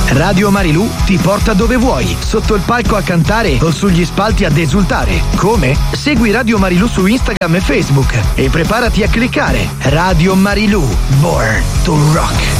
Radio Marilù ti porta dove vuoi, sotto il palco a cantare o sugli spalti ad esultare. Come? Segui Radio Marilù su Instagram e Facebook e preparati a cliccare. Radio Marilù, Born to Rock.